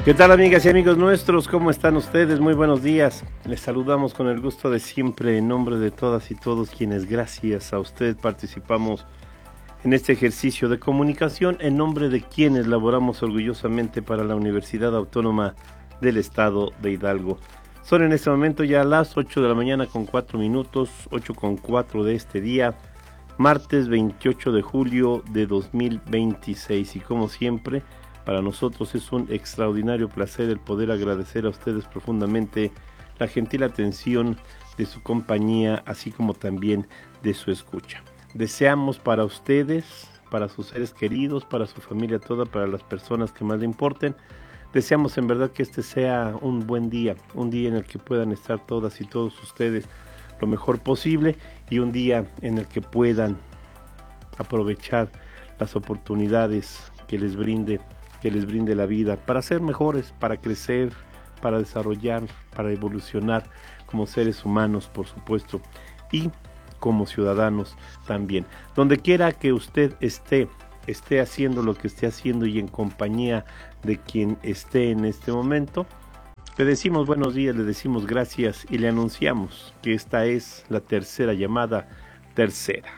¿Qué tal, amigas y amigos nuestros? ¿Cómo están ustedes? Muy buenos días. Les saludamos con el gusto de siempre en nombre de todas y todos quienes gracias a usted participamos en este ejercicio de comunicación, en nombre de quienes laboramos orgullosamente para la Universidad Autónoma del Estado de Hidalgo. Son en este momento ya las 8 de la mañana con 4 minutos, 8:04 de este día, martes 28 de julio de 2026. Y como siempre, para nosotros es un extraordinario placer el poder agradecer a ustedes profundamente la gentil atención de su compañía, así como también de su escucha. Deseamos para ustedes, para sus seres queridos, para su familia toda, para las personas que más le importen, deseamos en verdad que este sea un buen día, un día en el que puedan estar todas y todos ustedes lo mejor posible y un día en el que puedan aprovechar las oportunidades que les brinde la vida para ser mejores, para crecer, para desarrollar, para evolucionar como seres humanos, por supuesto, y como ciudadanos también. Donde quiera que usted esté haciendo lo que esté haciendo y en compañía de quien esté en este momento, le decimos buenos días, le decimos gracias y le anunciamos que esta es la tercera llamada, tercera.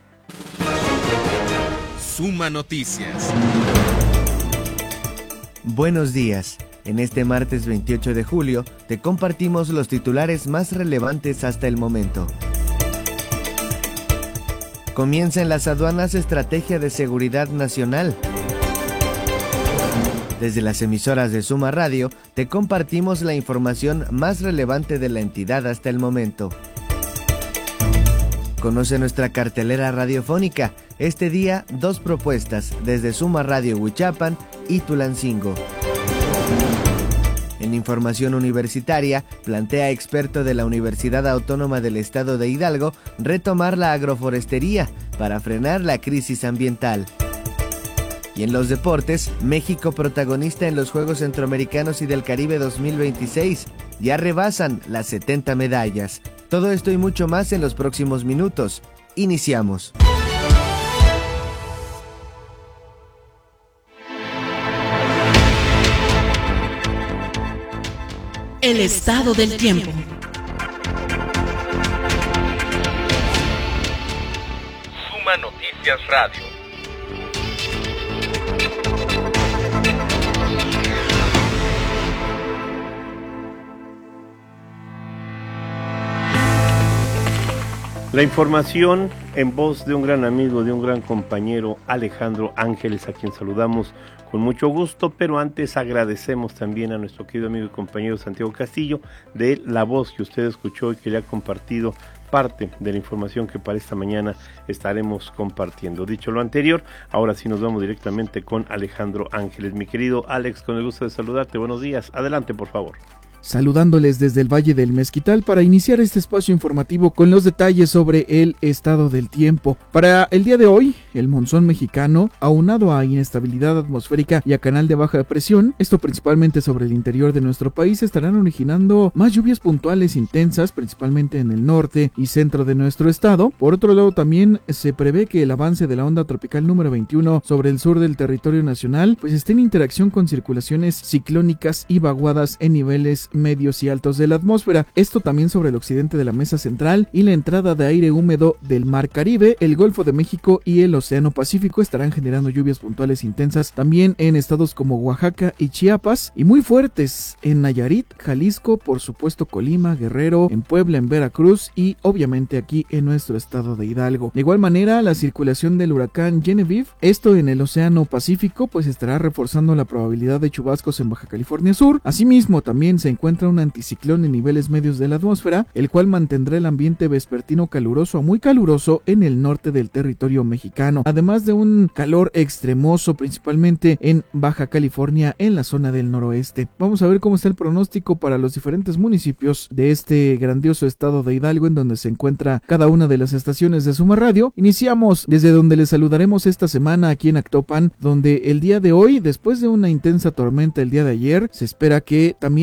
Suma Noticias. Buenos días. En este martes 28 de julio te compartimos los titulares más relevantes hasta el momento. Comienza en las aduanas estrategia de seguridad nacional. Desde las emisoras de Suma Radio te compartimos la información más relevante de la entidad hasta el momento. Conoce nuestra cartelera radiofónica. Este día, 2 propuestas desde Suma Radio Huichapan y Tulancingo. En información universitaria, plantea experto de la Universidad Autónoma del Estado de Hidalgo retomar la agroforestería para frenar la crisis ambiental. Y en los deportes, México protagonista en los Juegos Centroamericanos y del Caribe 2026. Ya rebasan las 70 medallas. Todo esto y mucho más en los próximos minutos. Iniciamos. El estado del tiempo. Suma Noticias Radio. La información en voz de un gran amigo, de un gran compañero, Alejandro Ángeles, a quien saludamos con mucho gusto, pero antes agradecemos también a nuestro querido amigo y compañero Santiago Castillo de la voz que usted escuchó y que le ha compartido parte de la información que para esta mañana estaremos compartiendo. Dicho lo anterior, ahora sí nos vamos directamente con Alejandro Ángeles. Mi querido Alex, con el gusto de saludarte, buenos días, adelante por favor. Saludándoles desde el Valle del Mezquital para iniciar este espacio informativo con los detalles sobre el estado del tiempo. Para el día de hoy, el monzón mexicano, aunado a inestabilidad atmosférica y a canal de baja presión, esto principalmente sobre el interior de nuestro país, estarán originando más lluvias puntuales intensas, principalmente en el norte y centro de nuestro estado. Por otro lado, también se prevé que el avance de la onda tropical número 21 sobre el sur del territorio nacional, pues esté en interacción con circulaciones ciclónicas y vaguadas en niveles medios y altos de la atmósfera. Esto también sobre el occidente de la mesa central y la entrada de aire húmedo del Mar Caribe, el Golfo de México y el Océano Pacífico estarán generando lluvias puntuales intensas también en estados como Oaxaca y Chiapas y muy fuertes en Nayarit, Jalisco, por supuesto Colima, Guerrero, en Puebla, en Veracruz y obviamente aquí en nuestro estado de Hidalgo. De igual manera, la circulación del huracán Genevieve, esto en el Océano Pacífico, pues estará reforzando la probabilidad de chubascos en Baja California Sur. Asimismo, también se encuentra un anticiclón en niveles medios de la atmósfera, el cual mantendrá el ambiente vespertino caluroso a muy caluroso en el norte del territorio mexicano, además de un calor extremoso principalmente en Baja California en la zona del noroeste. Vamos a ver cómo está el pronóstico para los diferentes municipios de este grandioso estado de Hidalgo en donde se encuentra cada una de las estaciones de Suma Radio. Iniciamos desde donde les saludaremos esta semana aquí en Actopan, donde el día de hoy, después de una intensa tormenta el día de ayer, se espera que también haya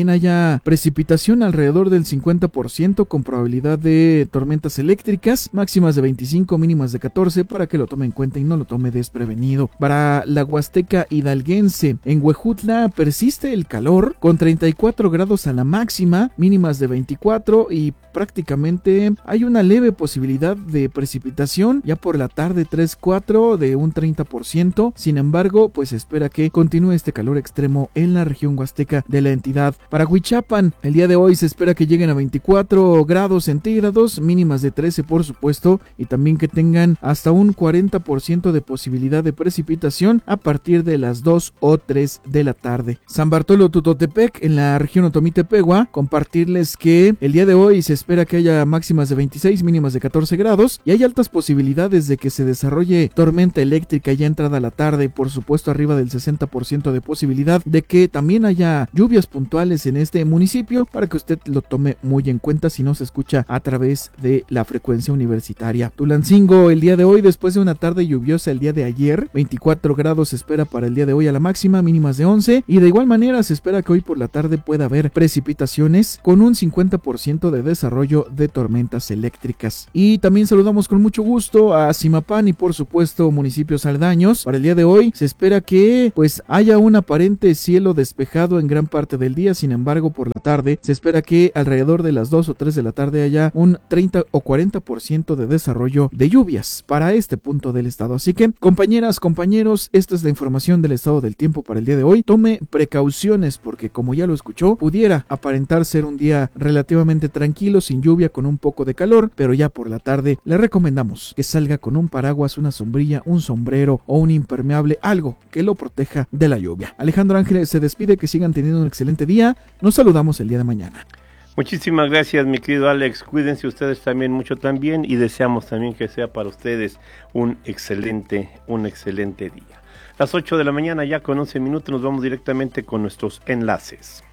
una precipitación alrededor del 50% con probabilidad de tormentas eléctricas, máximas de 25, mínimas de 14, para que lo tome en cuenta y no lo tome desprevenido. Para la Huasteca hidalguense, en Huejutla persiste el calor con 34 grados a la máxima, mínimas de 24 y prácticamente hay una leve posibilidad de precipitación ya por la tarde 3-4 de un 30%. Sin embargo, pues espera que continúe este calor extremo en la región huasteca de la entidad. Para Huichapan, el día de hoy se espera que lleguen a 24 grados centígrados, mínimas de 13 por supuesto, y también que tengan hasta un 40% de posibilidad de precipitación a partir de las 2 o 3 de la tarde. San Bartolo Tutotepec, en la región Otomí-Tepehua, compartirles que el día de hoy se espera que haya máximas de 26, mínimas de 14 grados y hay altas posibilidades de que se desarrolle tormenta eléctrica ya entrada la tarde y por supuesto arriba del 60% de posibilidad de que también haya lluvias puntuales en este municipio, para que usted lo tome muy en cuenta si no se escucha a través de la frecuencia universitaria. Tulancingo, el día de hoy, después de una tarde lluviosa el día de ayer, 24 grados se espera para el día de hoy a la máxima, mínimas de 11, y de igual manera se espera que hoy por la tarde pueda haber precipitaciones con un 50% de desarrollo de tormentas eléctricas. Y también saludamos con mucho gusto a Zimapán y por supuesto municipios aledaños. Para el día de hoy se espera que pues haya un aparente cielo despejado en gran parte del día. Sin embargo, por la tarde se espera que alrededor de las 2 o 3 de la tarde haya un 30 o 40% de desarrollo de lluvias para este punto del estado. Así que, compañeras, compañeros, esta es la información del estado del tiempo para el día de hoy. Tome precauciones porque, como ya lo escuchó, pudiera aparentar ser un día relativamente tranquilo, sin lluvia, con un poco de calor, pero ya por la tarde le recomendamos que salga con un paraguas, una sombrilla, un sombrero o un impermeable, algo que lo proteja de la lluvia. Alejandro Ángeles se despide, que sigan teniendo un excelente día. Nos saludamos el día de mañana. Muchísimas gracias, mi querido Alex. Cuídense ustedes también mucho también y deseamos también que sea para ustedes un excelente día. Las 8 de la mañana ya con 11 minutos nos vamos directamente con nuestros enlaces.